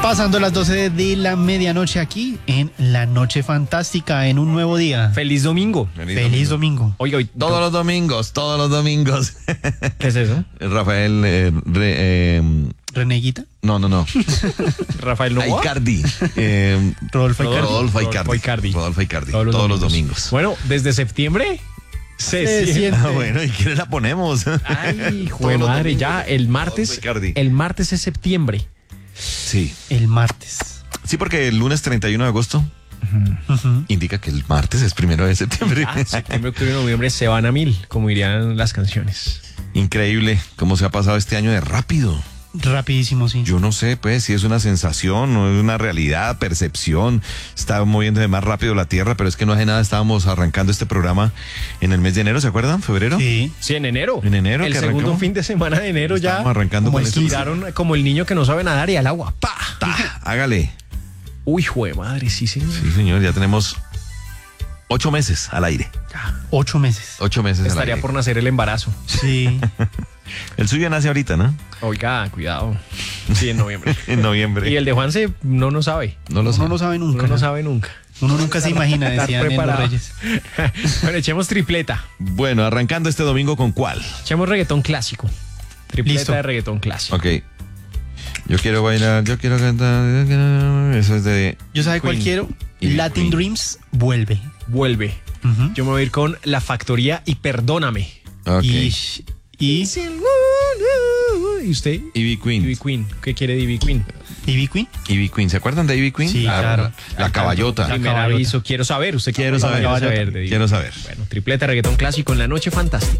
Pasando las 12 de la medianoche aquí en La Noche Fantástica, en un nuevo día. Feliz domingo. Feliz domingo. Oiga, hoy Todos los domingos. ¿Qué es eso? Rafael, ¿Reneguita? no. Rafael Novoa. Icardi. Rodolfo Icardi. Rodolfo Icardi. Todos los domingos. Bueno, desde septiembre se siente. Ah, bueno, ¿y quién la ponemos? Ay, jue madre, ya el martes. Icardi. El martes es septiembre. Sí. El martes. Sí, porque el lunes 31 de agosto indica que el martes es 1 de septiembre. Septiembre, octubre y noviembre se van a 1000, como dirían las canciones. Increíble cómo se ha pasado este año de rápido. Rapidísimo, sí. Yo no sé, pues, si es una sensación o es una realidad, percepción. Está moviéndose más rápido la Tierra, pero es que no hace nada. Estábamos arrancando este programa en el mes de enero, ¿se acuerdan? ¿Febrero? Sí. Sí, en enero. En enero el que segundo arrancamos. fin de semana de enero ya. Estamos arrancando como con esto. tiraron como el niño que no sabe nadar y al agua. ¡Pa! Hágale. Uy, jue madre, sí, señor. Sí, señor, ya tenemos 8 meses al aire. 8 meses. 8 meses al Estaría aire. por nacer el embarazo. Sí. El suyo nace ahorita, ¿no? Oiga, cuidado. Sí, en noviembre. En noviembre. Y el de Juanse no sabe. No lo Uno sé. no sabe nunca. Uno no sabe nunca. Uno nunca se imagina, Estar decían en Los preparado. Reyes. Bueno, echemos tripleta. Bueno, arrancando este domingo, ¿con cuál? Echemos reggaetón clásico. Tripleta Listo. de reggaetón clásico. Ok. Yo quiero bailar, yo quiero cantar. Eso es de... Yo sabe cuál Queen. quiero. Y Latin Queen. Dreams vuelve. Vuelve. Ujú. Yo me voy a ir con La Factoría y Perdóname. Ok. Y ¿Y usted? Ivy Queen. Ivy Queen. ¿Qué quiere de Ivy Queen? Ivy Queen. Ivy Queen. ¿Se acuerdan de Ivy Queen? Sí, claro. La caballota. Primer caballota. aviso. Quiero saber. ¿Usted Quiero saber. de Ivy? Quiero saber. Bueno, tripleta de reggaetón clásico en La Noche Fantástica.